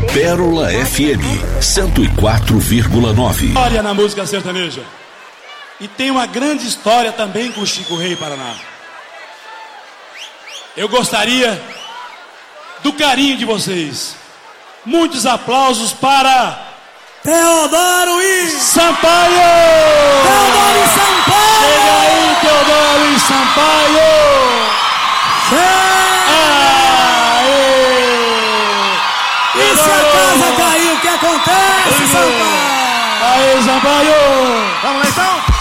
Pérola FM 104,9. Olha na música sertaneja. E tem uma grande história também com o Chico Rei Paraná. Eu gostaria do carinho de vocês. Muitos aplausos para Teodoro e Sampaio! Teodoro e Sampaio! Chega aí, Teodoro e Sampaio! E se a casa caiu, o que acontece, Sampaio? Aê, Sampaio! Vamos lá então?